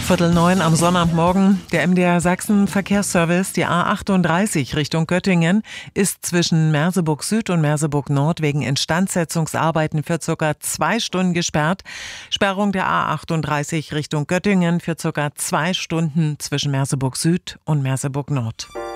8:45 am Sonnabendmorgen. Der MDR Sachsen Verkehrsservice, die A38 Richtung Göttingen, ist zwischen Merseburg Süd und Merseburg Nord wegen Instandsetzungsarbeiten für ca. 2 Stunden gesperrt. Sperrung der A38 Richtung Göttingen für ca. 2 Stunden zwischen Merseburg Süd und Merseburg Nord.